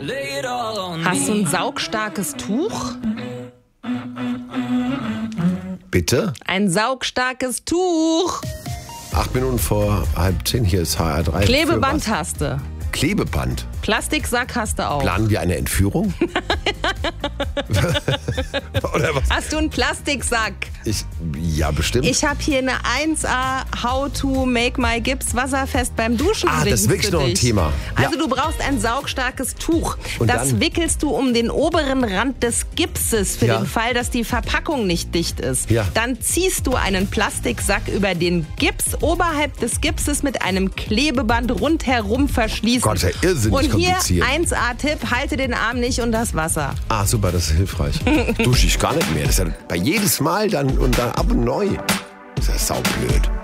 Hast du ein saugstarkes Tuch? Bitte? Ein saugstarkes Tuch. 8 Minuten vor 9:30, hier ist HR3. Klebeband hast du. Klebeband? Plastiksack hast du auch. Planen wir eine Entführung? Oder was? Hast du einen Plastiksack? Ja, bestimmt. Ich habe hier eine 1A How to make my Gips wasserfest beim Duschen. Das ist wirklich noch ein Thema. Also du brauchst ein saugstarkes Tuch. Und das dann? wickelst du um den oberen Rand des Gipses für Ja. den Fall, dass die Verpackung nicht dicht ist. Ja. Dann ziehst du einen Plastiksack über den Gips, oberhalb des Gipses mit einem Klebeband rundherum verschließen. Gott, das ist ja irrsinnig Und hier kompliziert. 1A-Tipp, halte den Arm nicht und das Wasser. Super, das ist hilfreich. Dusche ich gar nicht mehr. Das ist ja bei jedes Mal dann und dann ab und neu. Das ist ja saublöd.